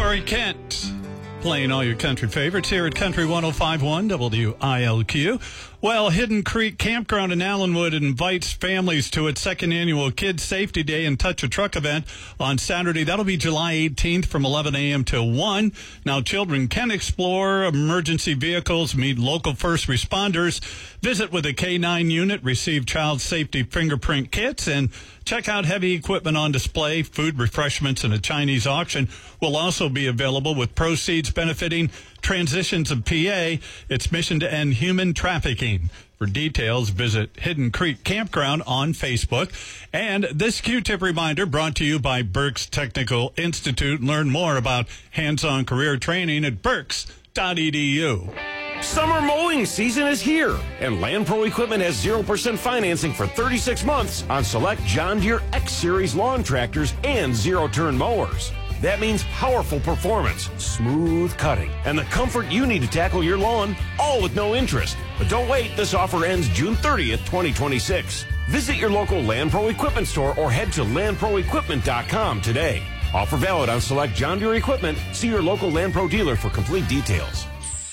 Corey Kent, playing all your country favorites here at Country 105.1 WILQ. Well, Hidden Creek Campground in Allenwood invites families to its second annual Kids Safety Day and Touch a Truck event on Saturday. That'll be July 18th from 11 a.m. till 1. Now, children can explore emergency vehicles, meet local first responders, visit with a K-9 unit, receive child safety fingerprint kits, and check out heavy equipment on display. Food, refreshments, and a Chinese auction will also be available, with proceeds benefiting Transitions of PA, its mission to end human trafficking. For details, visit Hidden Creek Campground on Facebook. And this Q-tip reminder brought to you by Berks Technical Institute. Learn more about hands-on career training at berks.edu. Summer mowing season is here, and LandPro Equipment has 0% financing for 36 months on select John Deere X-Series lawn tractors and zero-turn mowers. That means powerful performance, smooth cutting, and the comfort you need to tackle your lawn, all with no interest. But don't wait, this offer ends June 30th, 2026. Visit your local LandPro Equipment store or head to landproequipment.com today. Offer valid on select John Deere equipment. See your local LandPro dealer for complete details.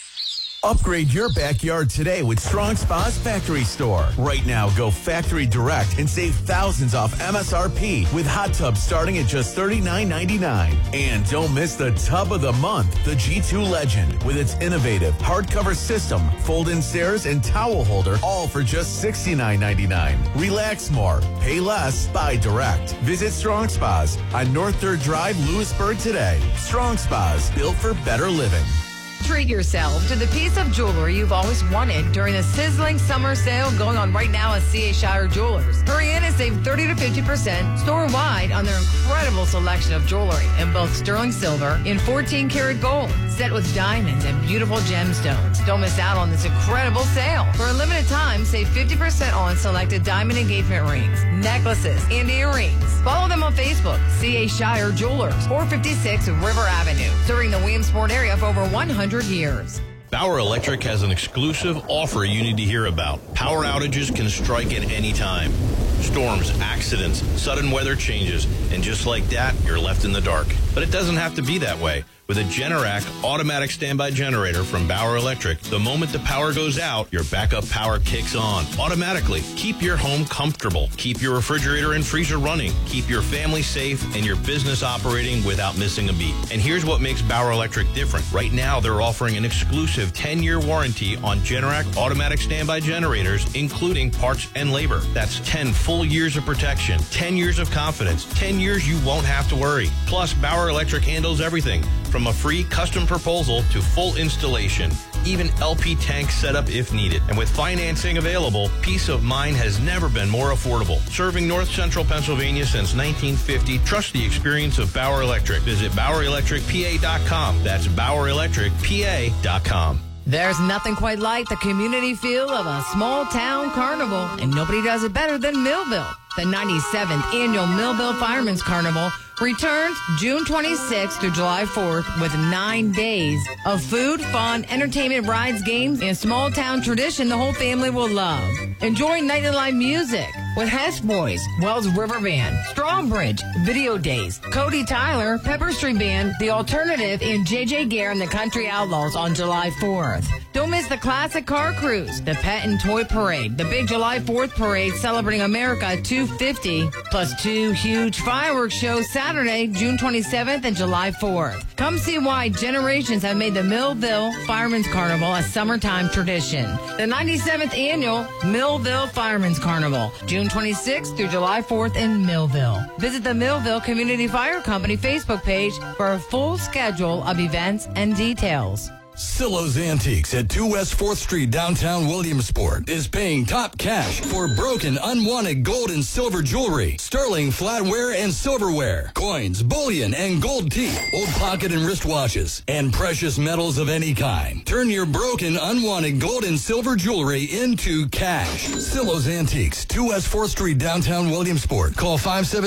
Upgrade your backyard today with Strong Spa's Factory Store. Right now, go factory direct and save thousands off MSRP with hot tubs starting at just $39.99. And don't miss the tub of the month, the G2 Legend, with its innovative hardcover system, fold-in stairs, and towel holder, all for just $69.99. Relax more, pay less, buy direct. Visit Strong Spas on North 3rd Drive, Lewisburg today. Strong Spas, built for better living. Treat yourself to the piece of jewelry you've always wanted during the sizzling summer sale going on right now at C.A. Shire Jewelers. Hurry in and save 30 to 50% store-wide on their incredible selection of jewelry in both sterling silver and 14-karat gold, set with diamonds and beautiful gemstones. Don't miss out on this incredible sale. For a limited time, save 50% on selected diamond engagement rings, necklaces, and earrings. Follow them on Facebook, C.A. Shire Jewelers, 456 River Avenue, serving the Williamsport area for over 100 years. Bauer Electric has an exclusive offer you need to hear about. Power outages can strike at any time. Storms, accidents, sudden weather changes, and just like that, you're left in the dark. But it doesn't have to be that way. With a Generac automatic standby generator from Bauer Electric, the moment the power goes out, your backup power kicks on automatically. Keep your home comfortable. Keep your refrigerator and freezer running. Keep your family safe and your business operating without missing a beat. And here's what makes Bauer Electric different. Right now, they're offering an exclusive 10-year warranty on Generac automatic standby generators, including parts and labor. That's 10 full years of protection, 10 years of confidence, 10 years you won't have to worry. Plus, Bauer Electric handles everything from a free custom proposal to full installation, even LP tank setup if needed. And with financing available, peace of mind has never been more affordable. Serving North Central Pennsylvania since 1950, trust the experience of Bauer Electric. Visit BauerElectricPA.com. That's BauerElectricPA.com. There's nothing quite like the community feel of a small town carnival, and nobody does it better than Millville. The 97th Annual Millville Fireman's Carnival returns June 26th through July 4th with 9 days of food, fun, entertainment, rides, games, and small town tradition the whole family will love. Enjoy nightly live music with Hess Boys, Wells River Band, Strawbridge, Video Days, Cody Tyler, Pepper Street Band, The Alternative, and J.J. Gare and the Country Outlaws on July 4th. Don't miss the Classic Car Cruise, the Pet and Toy Parade, the Big July 4th Parade celebrating America 250, plus 2 huge fireworks shows Saturday, June 27th and July 4th. Come see why generations have made the Millville Fireman's Carnival a summertime tradition. The 97th Annual Millville Fireman's Carnival, June 26th through July 4th in Millville. Visit the Millville Community Fire Company Facebook page for a full schedule of events and details. Silo's Antiques at 2 West 4th Street, downtown Williamsport, is paying top cash for broken, unwanted gold and silver jewelry, sterling flatware and silverware, coins, bullion, and gold teeth, old pocket and wristwatches, and precious metals of any kind. Turn your broken, unwanted gold and silver jewelry into cash. Silo's Antiques, 2 West 4th Street, downtown Williamsport. Call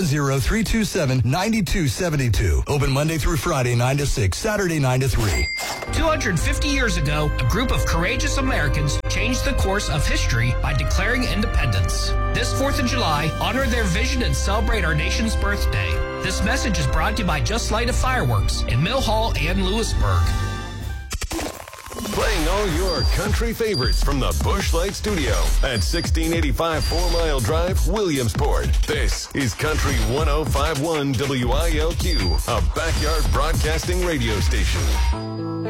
570-327-9272. Open Monday through Friday, 9 to 6, Saturday, 9 to 3. 250 years ago, a group of courageous Americans changed the course of history by declaring independence. This 4th of July, honor their vision and celebrate our nation's birthday. This message is brought to you by Just Light of Fireworks in Mill Hall and Lewisburg. Playing all your country favorites from the Busch Light Studio at 1685 4 Mile Drive, Williamsport. This is Country 105.1 WILQ, a backyard broadcasting radio station.